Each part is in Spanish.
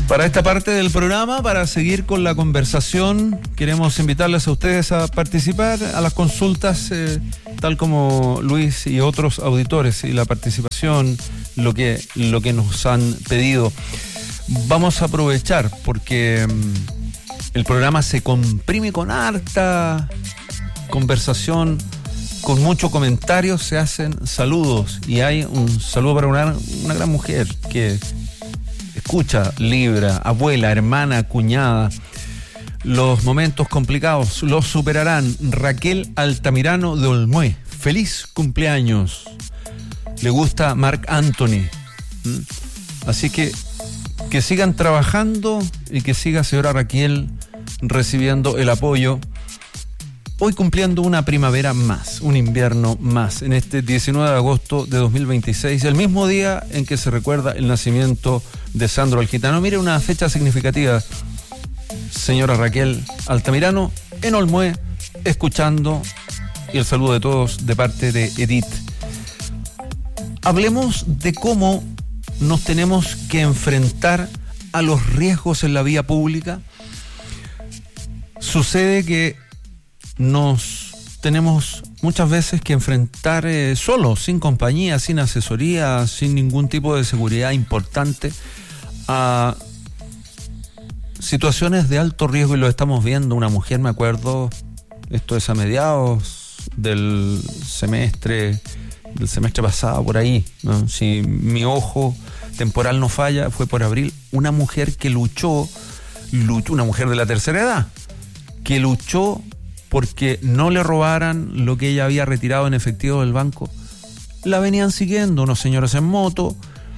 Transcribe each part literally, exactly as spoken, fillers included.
Para esta parte del programa, para seguir con la conversación, queremos invitarles a ustedes a participar a las consultas, eh, tal como Luis y otros auditores, y la participación, lo que, lo que nos han pedido. Vamos a aprovechar porque um, el programa se comprime con harta conversación, con muchos comentarios, se hacen saludos, y hay un saludo para una, una gran mujer que escucha, libra, abuela, hermana, cuñada. Los momentos complicados los superarán. Raquel Altamirano de Olmué, feliz cumpleaños. Le gusta Marc Anthony. ¿Mm? Así que que sigan trabajando y que siga señora Raquel recibiendo el apoyo. Hoy cumpliendo una primavera más, un invierno más, en este diecinueve de agosto de dos mil veintiséis, el mismo día en que se recuerda el nacimiento de Sandro el Gitano. Mire, una fecha significativa, señora Raquel Altamirano, en Olmué, escuchando, y el saludo de todos de parte de Edith. Hablemos de cómo nos tenemos que enfrentar a los riesgos en la vía pública. Sucede que nos tenemos muchas veces que enfrentar eh, solos, sin compañía, sin asesoría, sin ningún tipo de seguridad importante, a situaciones de alto riesgo, y lo estamos viendo. Una mujer, me acuerdo, esto es a mediados del semestre del semestre pasado, por ahí, ¿no? Si mi ojo temporal no falla, fue por abril, una mujer que luchó, luchó, una mujer de la tercera edad, que luchó porque no le robaran lo que ella había retirado en efectivo del banco. La venían siguiendo unos señores en moto,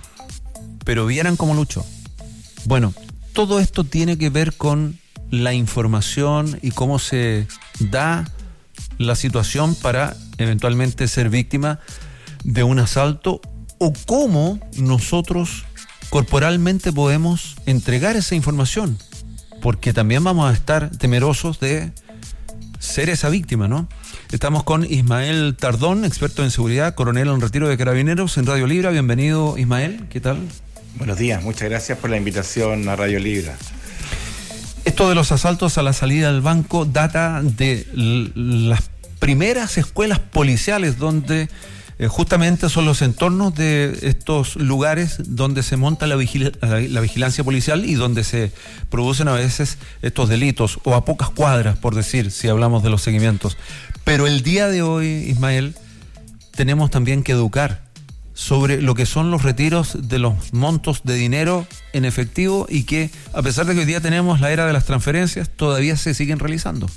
pero vieran cómo luchó. Bueno, todo esto tiene que ver con la información y cómo se da la situación para eventualmente ser víctima de un asalto, o cómo nosotros corporalmente podemos entregar esa información, porque también vamos a estar temerosos de ser esa víctima, ¿no? Estamos con Ismael Tardón, experto en seguridad, coronel en retiro de Carabineros, en Radio Libra. Bienvenido, Ismael, ¿qué tal? Buenos días, muchas gracias por la invitación a Radio Libra. Esto de los asaltos a la salida del banco data de l- las primeras escuelas policiales, donde eh, justamente son los entornos de estos lugares donde se monta la, vigil- la vigilancia policial y donde se producen a veces estos delitos, o a pocas cuadras, por decir, si hablamos de los seguimientos. Pero el día de hoy, Ismael, tenemos también que educar sobre lo que son los retiros de los montos de dinero en efectivo, y que, a pesar de que hoy día tenemos la era de las transferencias, todavía se siguen realizando.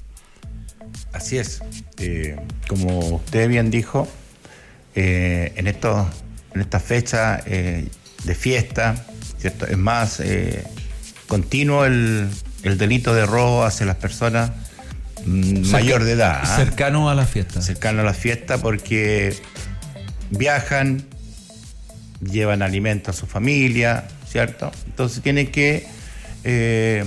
Así es. Eh, como usted bien dijo, eh, en, estos, en esta fecha eh, de fiesta, ¿cierto? Es más eh, continuo el, el delito de robo hacia las personas mm, mayor de edad. ¿eh? Cercano a la fiesta. Cercano a la fiesta, porque viajan, llevan alimento a su familia, ¿cierto? Entonces tienen que, eh,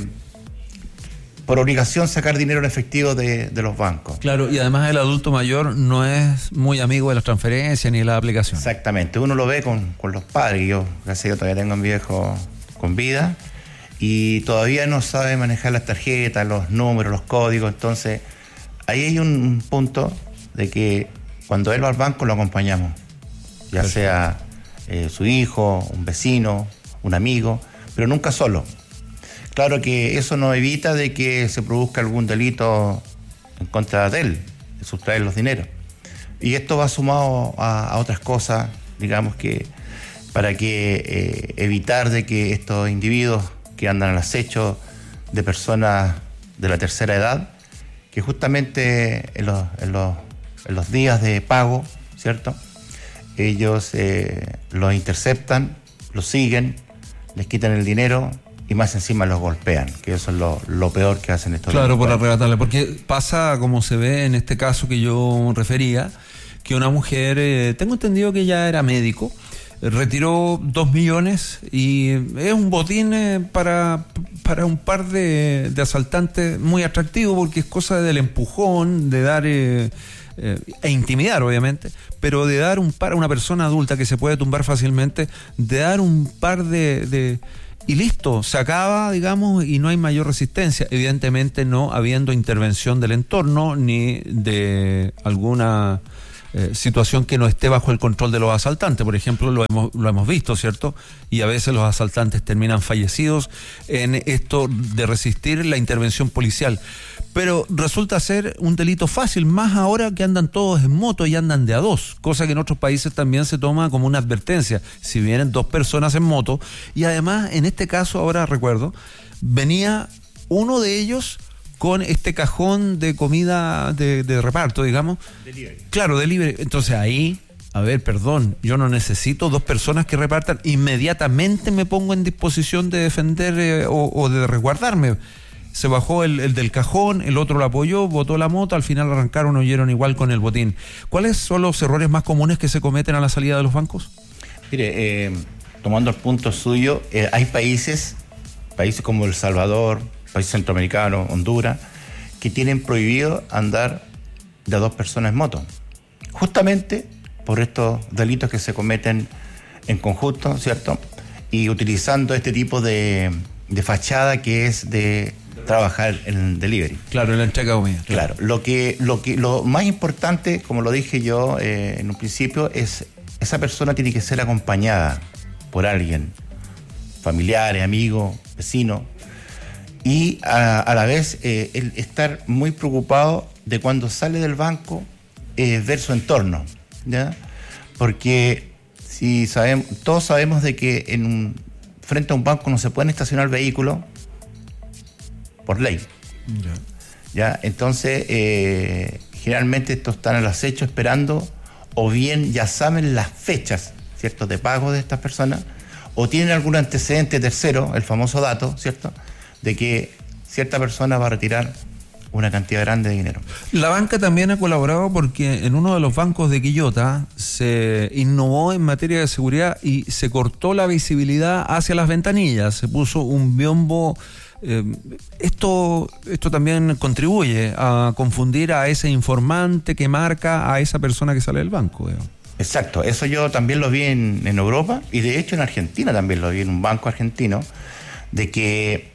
por obligación, sacar dinero en efectivo de, de los bancos. Claro, y además el adulto mayor no es muy amigo de las transferencias ni de la aplicación. Exactamente, uno lo ve con, con los padres. Yo, gracias a Dios, todavía tengo a mi viejo con vida, y todavía no sabe manejar las tarjetas, los números, los códigos. Entonces, ahí hay un punto de que cuando él va al banco lo acompañamos, ya Perfecto. sea eh, su hijo, un vecino, un amigo, pero nunca solo. Claro que eso no evita de que se produzca algún delito en contra de él, de sustraer los dineros. Y esto va sumado a, a otras cosas, digamos, que para que eh, evitar de que estos individuos que andan al acecho de personas de la tercera edad, que justamente en los, en los, en los días de pago, ¿cierto?, ellos eh, los interceptan, los siguen, les quitan el dinero y más encima los golpean, que eso es lo, lo peor que hacen estos. Claro, por arrebatarle, porque pasa, como se ve en este caso que yo refería, que una mujer, eh, tengo entendido que ya era médico, eh, retiró dos millones y es un botín eh, para, para un par de, de asaltantes muy atractivo, porque es cosa del empujón, de dar... Eh, Eh, e intimidar, obviamente, pero de dar un par a una persona adulta que se puede tumbar fácilmente, de dar un par de, de y listo, se acaba, digamos, y no hay mayor resistencia. Evidentemente no habiendo intervención del entorno ni de alguna eh, situación que no esté bajo el control de los asaltantes. Por ejemplo, lo hemos, lo hemos visto, ¿cierto? Y a veces los asaltantes terminan fallecidos en esto de resistir la intervención policial. Pero resulta ser un delito fácil, más ahora que andan todos en moto y andan de a dos, cosa que en otros países también se toma como una advertencia. Si vienen dos personas en moto, y además en este caso, ahora recuerdo, venía uno de ellos con este cajón de comida de, de reparto, digamos. Delivery. Claro, delivery. Entonces ahí, a ver, perdón, yo no necesito dos personas que repartan, inmediatamente me pongo en disposición de defender eh, o, o de resguardarme. Se bajó el, el del cajón, el otro lo apoyó, botó la moto, al final arrancaron, huyeron igual con el botín. ¿Cuáles son los errores más comunes que se cometen a la salida de los bancos? Mire, eh, tomando el punto suyo, eh, hay países, países como El Salvador, países centroamericanos, Honduras, que tienen prohibido andar de a dos personas en moto. Justamente por estos delitos que se cometen en conjunto, ¿cierto? Y utilizando este tipo de, de fachada que es de trabajar en el delivery. Claro, en la entrega de comida. Claro, lo que, lo que, lo más importante, como lo dije yo eh, en un principio, es esa persona tiene que ser acompañada por alguien, familiares, amigos, vecinos, y a, a la vez eh, el estar muy preocupado de cuando sale del banco eh, ver su entorno, ¿ya? Porque si sabemos, todos sabemos de que en un, frente a un banco no se pueden estacionar vehículos por ley. Yeah. ¿Ya? Entonces, eh, generalmente estos están al acecho esperando, o bien ya saben las fechas, ¿cierto?, de pago de estas personas, o tienen algún antecedente tercero, el famoso dato, ¿cierto?, de que cierta persona va a retirar una cantidad grande de dinero. La banca también ha colaborado porque en uno de los bancos de Quillota se innovó en materia de seguridad y se cortó la visibilidad hacia las ventanillas, se puso un biombo. Eh, esto, esto también contribuye a confundir a ese informante que marca a esa persona que sale del banco. ¿Eh? Exacto, eso yo también lo vi en, en Europa, y de hecho en Argentina también lo vi, en un banco argentino, de que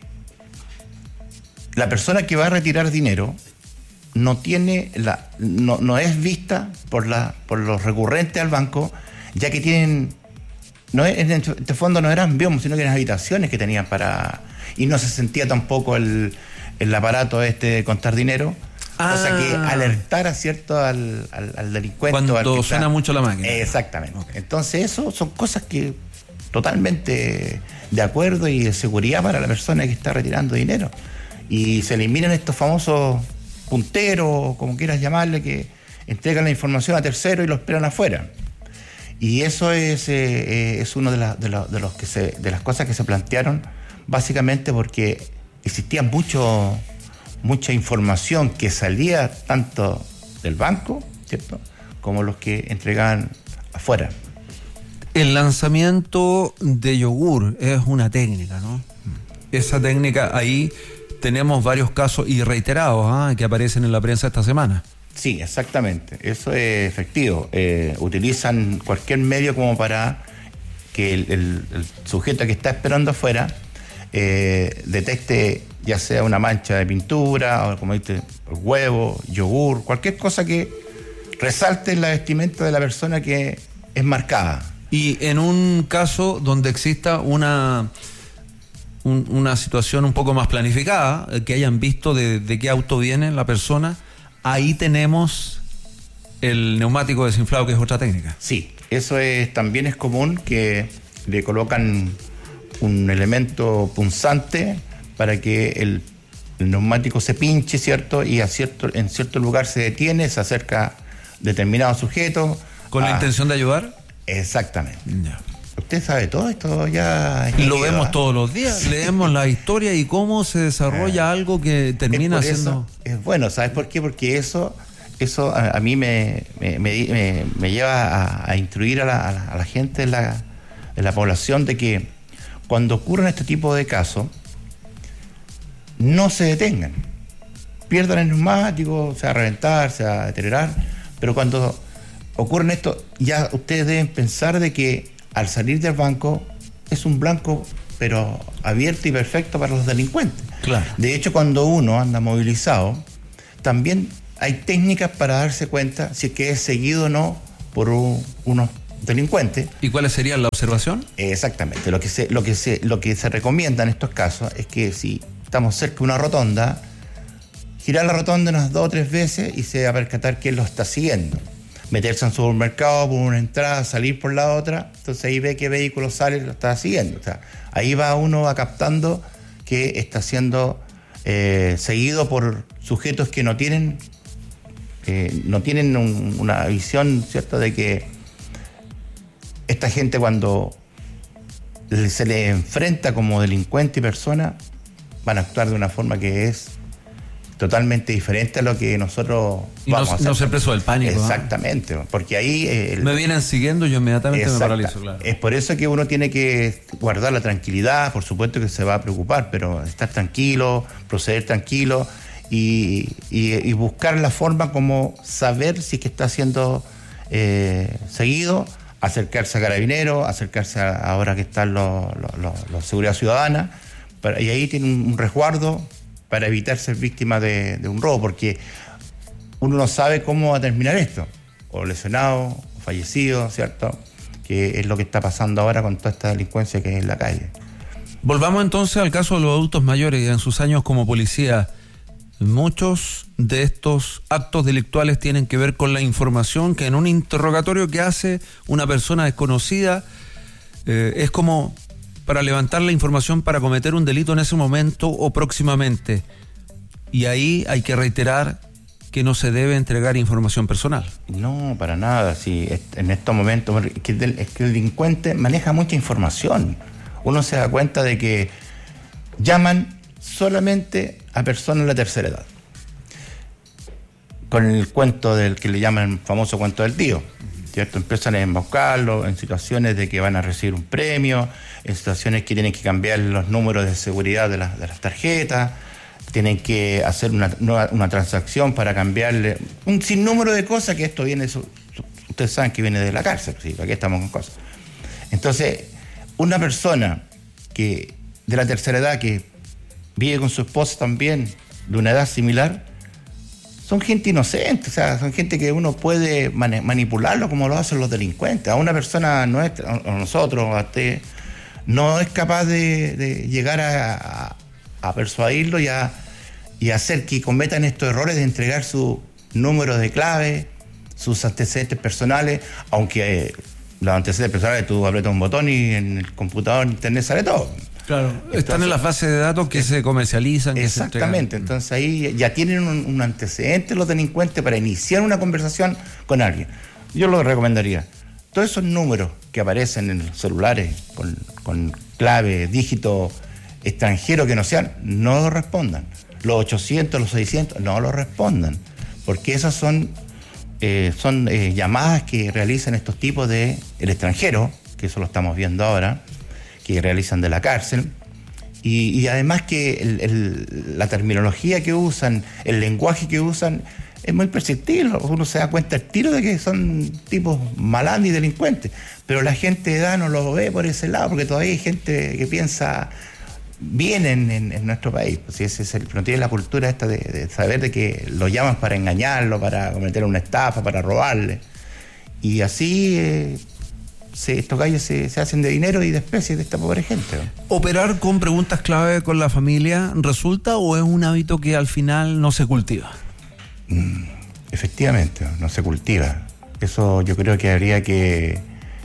la persona que va a retirar dinero no tiene la, no, no es vista por la, por los recurrentes al banco, ya que tienen, no es, en este fondo no eran biomos, sino que eran habitaciones que tenían para, y no se sentía tampoco el, el aparato este de contar dinero. Ah. O sea que alertara, ¿cierto?, al, al, al delincuente. Cuando al que suena está, mucho la máquina. Exactamente. Okay. Entonces eso son cosas que totalmente de acuerdo y de seguridad para la persona que está retirando dinero. Y se eliminan estos famosos punteros, como quieras llamarle, que entregan la información a terceros y lo esperan afuera. Y eso es, eh, es una de, la, de, la, de, los que se, de las cosas que se plantearon, básicamente porque existía mucho, mucha información que salía tanto del banco, ¿cierto?, como los que entregaban afuera. El lanzamiento de yogur es una técnica, ¿no? Esa técnica, ahí tenemos varios casos y reiterados, ¿eh?, que aparecen en la prensa esta semana. Sí, exactamente, eso es efectivo. Eh, utilizan cualquier medio como para que el, el, el sujeto que está esperando afuera eh, detecte ya sea una mancha de pintura, o como dice, huevo, yogur, cualquier cosa que resalte la vestimenta de la persona que es marcada. Y en un caso donde exista una, un, una situación un poco más planificada, que hayan visto de, de qué auto viene la persona, ahí tenemos el neumático desinflado, que es otra técnica. Sí, eso es, también es común que le colocan un elemento punzante para que el, el neumático se pinche, ¿cierto? Y a cierto, en cierto lugar se detiene, se acerca determinado sujeto. ¿Con a... la intención de ayudar? Exactamente. Ya. Usted sabe todo esto ya. Y lo vemos todos los días, sí. Leemos la historia y cómo se desarrolla ah, algo que termina es siendo. Es bueno, ¿sabes por qué? Porque eso, eso a, a mí me, me, me, me lleva a, a instruir a la, a la, a la gente de la, de la población de que cuando ocurren este tipo de casos, no se detengan. Pierdan el neumático, se va a reventar, se va a deteriorar, pero cuando ocurren esto, ya ustedes deben pensar de que al salir del banco es un blanco pero abierto y perfecto para los delincuentes. Claro. De hecho, cuando uno anda movilizado, también hay técnicas para darse cuenta si es que es seguido o no por un, unos delincuentes. ¿Y cuáles serían la observación? Exactamente. Lo que se, lo que se, lo que se recomienda en estos casos es que si estamos cerca de una rotonda, girar la rotonda unas dos o tres veces y se va a percatar quién lo está siguiendo. Meterse en su supermercado por una entrada, salir por la otra, entonces ahí ve qué vehículo sale y lo está siguiendo. O sea, ahí va uno va captando que está siendo eh, seguido por sujetos que no tienen eh, no tienen un, una visión, ¿cierto?, de que esta gente cuando se le enfrenta como delincuente y persona van a actuar de una forma que es totalmente diferente a lo que nosotros y vamos no, a hacer. No ser preso del pánico. Exactamente, ¿no? Porque ahí... Eh, el, me vienen siguiendo, yo inmediatamente exacta, me paralizo, claro. Es por eso que uno tiene que guardar la tranquilidad, por supuesto que se va a preocupar, pero estar tranquilo, proceder tranquilo y, y, y buscar la forma como saber si es que está siendo eh, seguido, acercarse a Carabineros, acercarse a, ahora que están los, los, los, los Seguridad Ciudadana, para, y ahí tiene un, un resguardo para evitar ser víctima de, de un robo, porque uno no sabe cómo va a terminar esto, o lesionado, o fallecido, ¿cierto? Que es lo que está pasando ahora con toda esta delincuencia que hay en la calle. Volvamos entonces al caso de los adultos mayores. En sus años como policía, muchos de estos actos delictuales tienen que ver con la información que en un interrogatorio que hace una persona desconocida eh, es como para levantar la información para cometer un delito en ese momento o próximamente. Y ahí hay que reiterar que no se debe entregar información personal. No, para nada. Sí, en estos momentos es que el, es que el delincuente maneja mucha información. Uno se da cuenta de que llaman solamente a personas de la tercera edad. Con el cuento del que le llaman el famoso cuento del tío, ¿cierto? Empiezan a embaucarlo en situaciones de que van a recibir un premio, en situaciones que tienen que cambiar los números de seguridad de, la, de las tarjetas, tienen que hacer una, una transacción para cambiarle un sinnúmero de cosas, que esto viene, ustedes saben que viene de la cárcel, ¿sí? Aquí estamos con cosas. Entonces, una persona que de la tercera edad que vive con su esposa también, de una edad similar, son gente inocente, o sea, son gente que uno puede man- manipularlo como lo hacen los delincuentes. A una persona nuestra, a nosotros, a usted, no es capaz de, de llegar a, a, a persuadirlo y a, y a hacer que cometan estos errores de entregar su número de clave, sus antecedentes personales, aunque eh, los antecedentes personales tú apretas un botón y en el computador, en internet sale todo. Claro, entonces, están en las bases de datos que es, se comercializan. Que exactamente, se entonces ahí ya tienen un, un antecedente los delincuentes para iniciar una conversación con alguien. Yo lo recomendaría. Todos esos números que aparecen en los celulares con, con clave, dígito extranjero que no sean, no lo respondan. Los ochocientos, los seiscientos, no lo respondan. Porque esas son, eh, son eh, llamadas que realizan estos tipos de el extranjero, que eso lo estamos viendo ahora, que realizan de la cárcel, y, y además que el, el, la terminología que usan, el lenguaje que usan, es muy perceptible. Uno se da cuenta al tiro de que son tipos malandros y delincuentes, pero la gente de edad no lo ve por ese lado, porque todavía hay gente que piensa bien en, en, en nuestro país. Pues ese es el, no tiene la cultura esta de, de saber de que lo llaman para engañarlo, para cometer una estafa, para robarle, y así eh, Se, estos gallos se, se hacen de dinero y de especies de esta pobre gente. ¿Operar con preguntas clave con la familia resulta o es un hábito que al final no se cultiva? Mm, efectivamente, no se cultiva. Eso yo creo que habría que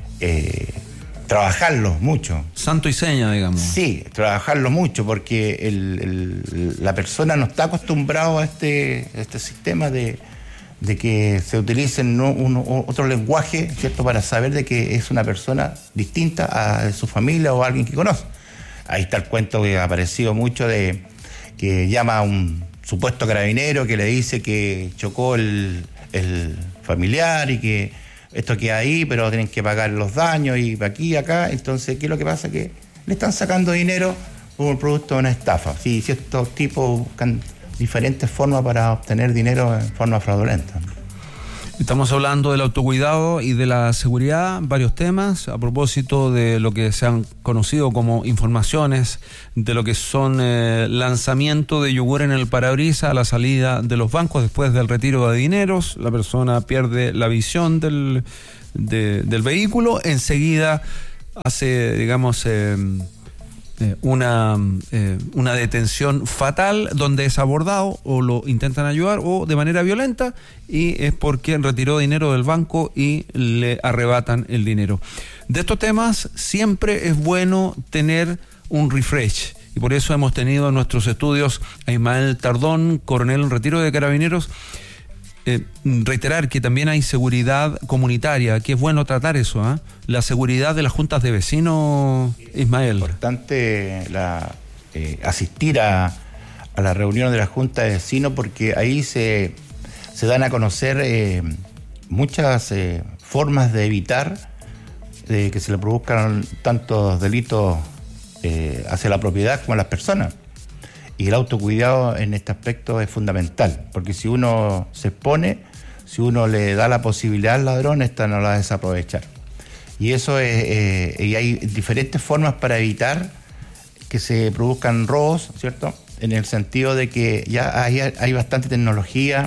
eh, trabajarlo mucho. Santo y seña, digamos. Sí, trabajarlo mucho, porque el, el, la persona no está acostumbrada a este, a este sistema de... de que se utilicen ¿no? Uno, otro lenguaje, ¿cierto?, para saber de que es una persona distinta a su familia o a alguien que conoce. Ahí está el cuento que ha aparecido mucho de que llama a un supuesto carabinero que le dice que chocó el, el familiar y que esto queda ahí, pero tienen que pagar los daños y aquí y acá. Entonces, ¿qué es lo que pasa? Que le están sacando dinero como producto de una estafa. Sí, ciertos tipos buscan diferentes formas para obtener dinero en forma fraudulenta. Estamos hablando del autocuidado y de la seguridad, varios temas, a propósito de lo que se han conocido como informaciones, de lo que son eh, lanzamiento de yogur en el parabrisas a la salida de los bancos después del retiro de dineros. La persona pierde la visión del, de, del vehículo, enseguida hace, digamos, eh, eh, una, eh, una detención fatal donde es abordado o lo intentan ayudar o de manera violenta, y es porque retiró dinero del banco y le arrebatan el dinero. De estos temas siempre es bueno tener un refresh, y por eso hemos tenido en nuestros estudios a Ismael Tardón, coronel en retiro de Carabineros. Eh, reiterar que también hay seguridad comunitaria, que es bueno tratar eso, ¿eh? La seguridad de las juntas de vecinos, Ismael. Es importante la, eh, asistir a, a la reunión de la junta de vecinos, porque ahí se, se dan a conocer eh, muchas eh, formas de evitar eh, que se le produzcan tantos delitos eh, hacia la propiedad como a las personas. Y el autocuidado en este aspecto es fundamental, porque si uno se expone, si uno le da la posibilidad al ladrón, esta no la va a desaprovechar. Y eso es, eh, y hay diferentes formas para evitar que se produzcan robos, ¿cierto? En el sentido de que ya hay, hay bastante tecnología,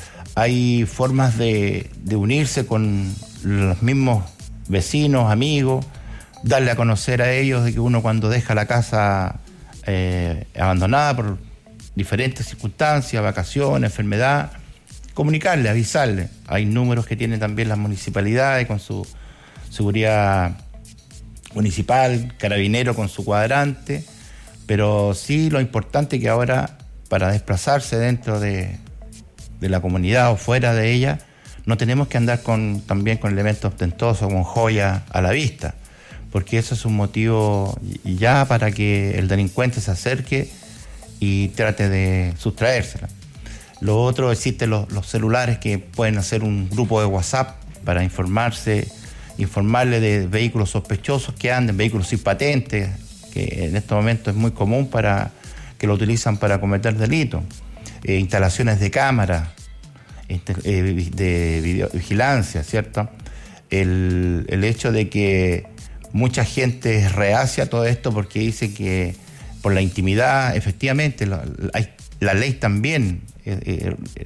hay formas de, de unirse con los mismos vecinos, amigos, darle a conocer a ellos de que uno cuando deja la casa Eh, abandonada por diferentes circunstancias, vacaciones, enfermedad, comunicarle, avisarle. Hay números que tienen también las municipalidades con su seguridad municipal, carabinero con su cuadrante, pero sí lo importante es que ahora, para desplazarse dentro de, de la comunidad o fuera de ella, no tenemos que andar con, también con elementos ostentosos, con joyas a la vista, porque eso es un motivo ya para que el delincuente se acerque y trate de sustraérsela. Lo otro, existen los, los celulares que pueden hacer un grupo de WhatsApp para informarse, informarle de vehículos sospechosos que anden, vehículos sin patentes, que en este momento es muy común para que lo utilizan para cometer delitos. Eh, instalaciones de cámaras, eh, de videovigilancia, ¿cierto? El, el hecho de que mucha gente es reacia a todo esto porque dice que por la intimidad, efectivamente, la, la, la ley también eh, eh,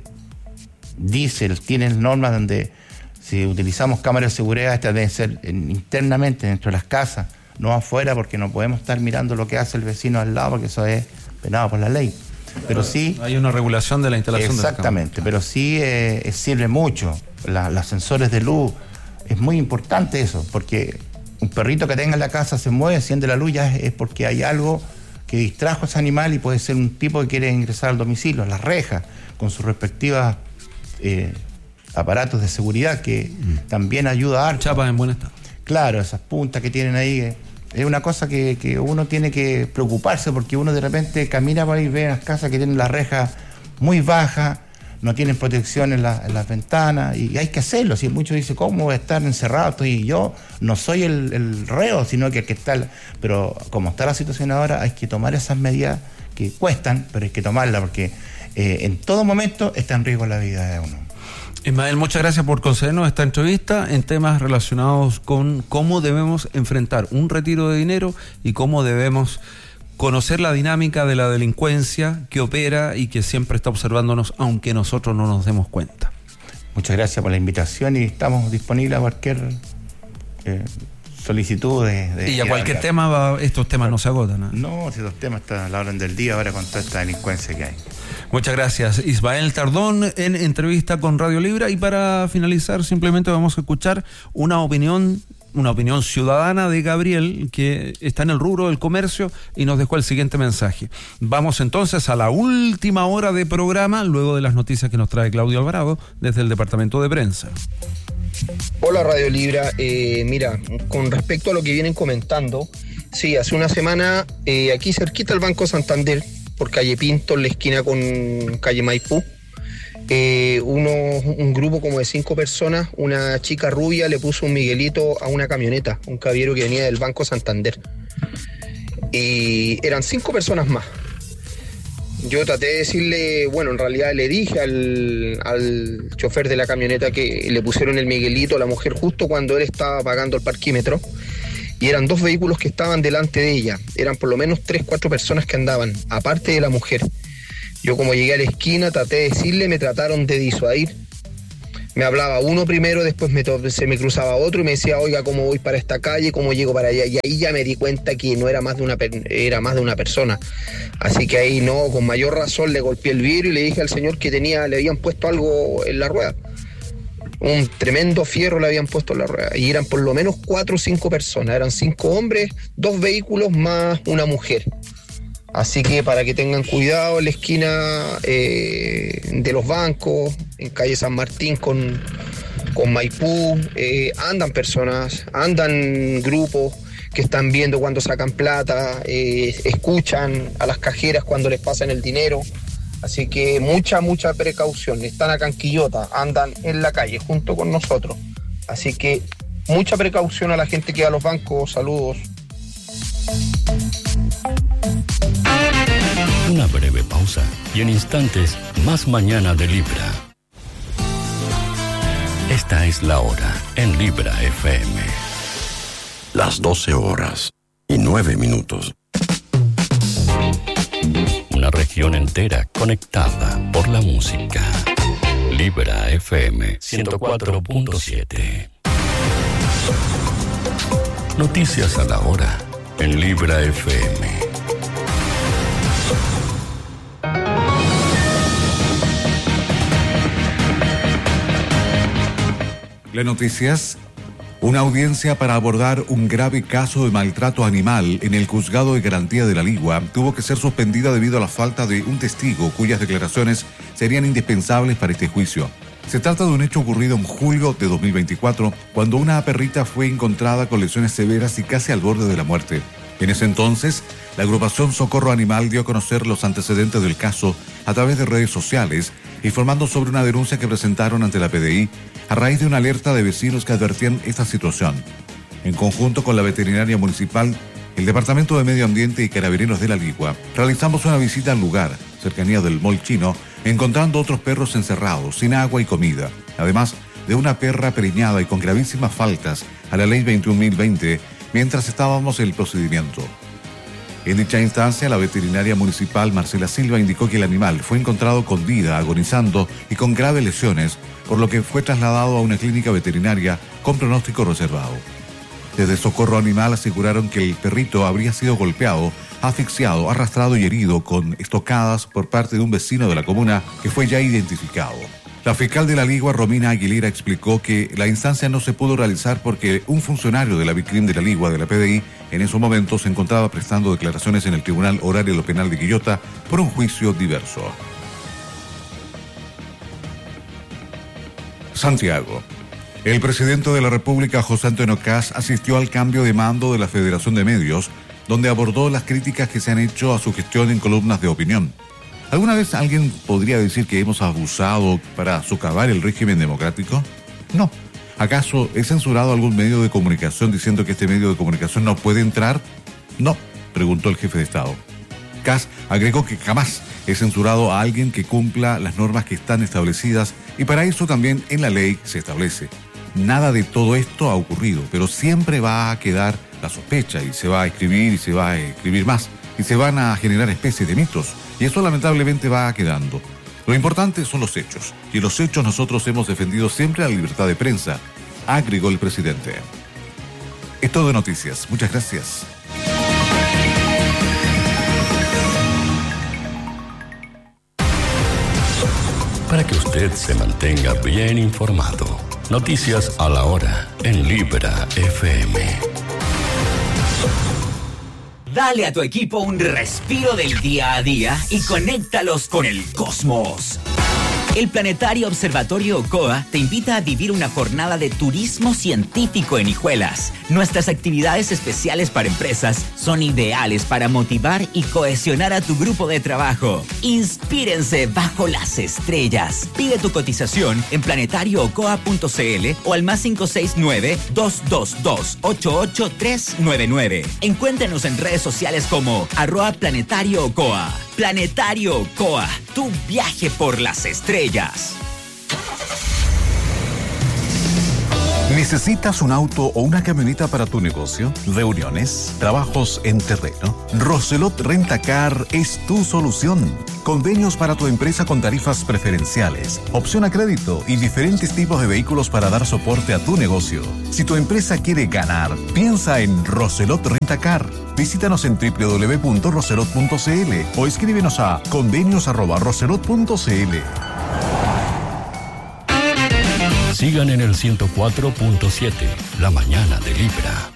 dice, tiene normas donde si utilizamos cámaras de seguridad, estas deben ser internamente dentro de las casas, no afuera, porque no podemos estar mirando lo que hace el vecino al lado, porque eso es penado por la ley. Pero sí... Hay una regulación de la instalación de las cámaras. Exactamente, pero sí eh, sirve mucho. La, los sensores de luz, es muy importante eso, porque un perrito que tenga en la casa se mueve, enciende la luz, ya es, es porque hay algo que distrajo a ese animal, y puede ser un tipo que quiere ingresar al domicilio. Las rejas, con sus respectivas eh, aparatos de seguridad, que mm. también ayuda a... Chapas en buen estado. Claro, esas puntas que tienen ahí, eh, es una cosa que, que uno tiene que preocuparse, porque uno de repente camina por ahí y ve las casas que tienen las rejas muy bajas, no tienen protección en, la, en las ventanas, y hay que hacerlo. Si muchos dicen, ¿cómo voy a estar encerrado? Y yo no soy el, el reo, sino que hay que estar... Pero como está la situación ahora, hay que tomar esas medidas que cuestan, pero hay que tomarlas, porque eh, en todo momento está en riesgo la vida de uno. Ismael, muchas gracias por concedernos esta entrevista en temas relacionados con cómo debemos enfrentar un retiro de dinero y cómo debemos conocer la dinámica de la delincuencia que opera y que siempre está observándonos, aunque nosotros no nos demos cuenta. Muchas gracias por la invitación, y estamos disponibles a cualquier eh, solicitud de, de... Y a cualquier hablar. tema, va, estos temas no se agotan, ¿eh? No, si estos temas están a la orden del día ahora con toda esta delincuencia que hay. Muchas gracias, Ismael Tardón, en entrevista con Radio Libra. Y para finalizar, simplemente vamos a escuchar una opinión una opinión ciudadana de Gabriel, que está en el rubro del comercio y nos dejó el siguiente mensaje. Vamos entonces a la última hora de programa, luego de las noticias que nos trae Claudio Alvarado desde el departamento de prensa. Hola Radio Libra, eh, mira, con respecto a lo que vienen comentando, sí, hace una semana eh, aquí cerquita del Banco Santander, por calle Pinto, en la esquina con calle Maipú, Eh, uno, un grupo como de cinco personas, una chica rubia le puso un Miguelito a una camioneta, un caballero que venía del Banco Santander, y eran cinco personas más. yo traté de decirle, bueno, en realidad le dije al, al chofer de la camioneta que le pusieron el Miguelito a la mujer justo cuando él estaba pagando el parquímetro, y eran dos vehículos que estaban delante de ella, eran por lo menos tres, cuatro personas que andaban, aparte de la mujer. Yo como llegué a la esquina, traté de decirle, me trataron de disuadir. Me hablaba uno primero, después me to- se me cruzaba otro y me decía, oiga, ¿cómo voy para esta calle? ¿Cómo llego para allá? Y ahí ya me di cuenta que no era más de una, per- era más de una persona. Así que ahí no, con mayor razón le golpeé el vidrio y le dije al señor que tenía, le habían puesto algo en la rueda. Un tremendo fierro le habían puesto en la rueda. Y eran por lo menos cuatro o cinco personas. Eran cinco hombres, dos vehículos más una mujer. Así que para que tengan cuidado en la esquina eh, de los bancos, en calle San Martín con, con Maipú, eh, andan personas, andan grupos que están viendo cuando sacan plata, eh, escuchan a las cajeras cuando les pasan el dinero. Así que mucha, mucha precaución. Están acá en Quillota, andan en la calle junto con nosotros. Así que mucha precaución a la gente que va a los bancos. Saludos. Una breve pausa y en instantes más mañana de Libra. Esta es la hora en Libra F M. Las doce horas y nueve minutos. Una región entera conectada por la música. Libra F M ciento cuatro punto siete. Noticias a la hora en Libra F M. Las noticias. Una audiencia para abordar un grave caso de maltrato animal en el Juzgado de Garantía de la Ligua tuvo que ser suspendida debido a la falta de un testigo cuyas declaraciones serían indispensables para este juicio. Se trata de un hecho ocurrido en julio de dos mil veinticuatro, cuando una perrita fue encontrada con lesiones severas y casi al borde de la muerte. En ese entonces, la agrupación Socorro Animal dio a conocer los antecedentes del caso a través de redes sociales, informando sobre una denuncia que presentaron ante la P D I a raíz de una alerta de vecinos que advertían esta situación. En conjunto con la veterinaria municipal, el Departamento de Medio Ambiente y Carabineros de la Ligua, realizamos una visita al lugar, cercanía del Mall Chino, encontrando otros perros encerrados, sin agua y comida, además de una perra preñada y con gravísimas faltas a la Ley veintiún mil veinte, mientras estábamos en el procedimiento. En dicha instancia, la veterinaria municipal Marcela Silva indicó que el animal fue encontrado con vida, agonizando y con graves lesiones, por lo que fue trasladado a una clínica veterinaria con pronóstico reservado. Desde Socorro Animal aseguraron que el perrito habría sido golpeado, asfixiado, arrastrado y herido con estocadas por parte de un vecino de la comuna que fue ya identificado. La fiscal de la Ligua, Romina Aguilera, explicó que la instancia no se pudo realizar porque un funcionario de la Vicrim de la Ligua de la P D I en esos momentos se encontraba prestando declaraciones en el Tribunal Horario de lo Penal de Quillota por un juicio diverso. Santiago. El presidente de la República, José Antonio Kast, asistió al cambio de mando de la Federación de Medios, donde abordó las críticas que se han hecho a su gestión en columnas de opinión. ¿Alguna vez alguien podría decir que hemos abusado para socavar el régimen democrático? No. ¿Acaso he censurado algún medio de comunicación diciendo que este medio de comunicación no puede entrar? No, preguntó el jefe de Estado. Kast agregó que jamás he censurado a alguien que cumpla las normas que están establecidas y para eso también en la ley se establece. Nada de todo esto ha ocurrido, pero siempre va a quedar la sospecha y se va a escribir y se va a escribir más y se van a generar especies de mitos y eso lamentablemente va quedando. Lo importante son los hechos y en los hechos nosotros hemos defendido siempre la libertad de prensa, agregó el presidente. Es todo de noticias. Muchas gracias. Para que usted se mantenga bien informado. Noticias a la hora en Libra F M. Dale a tu equipo un respiro del día a día y conéctalos con el cosmos. El Planetario Observatorio Ocoa te invita a vivir una jornada de turismo científico en Hijuelas. Nuestras actividades especiales para empresas son ideales para motivar y cohesionar a tu grupo de trabajo. Inspírense bajo las estrellas. Pide tu cotización en planetario ocoa punto c l o al más cinco seis nueve, dos dos dos, ocho ocho tres nueve nueve. Encuéntrenos en redes sociales como arroba Planetario Ocoa. Planetario Ocoa, tu viaje por las estrellas. ¿Necesitas un auto o una camioneta para tu negocio? ¿Reuniones? ¿Trabajos en terreno? Roselot Rentacar es tu solución. Convenios para tu empresa con tarifas preferenciales, opción a crédito y diferentes tipos de vehículos para dar soporte a tu negocio. Si tu empresa quiere ganar, piensa en Roselot Rentacar. Visítanos en doble u doble u doble u punto roselot punto c l o escríbenos a convenios arroba roselot punto c l. Sigan en el ciento cuatro punto siete, la mañana de Libra.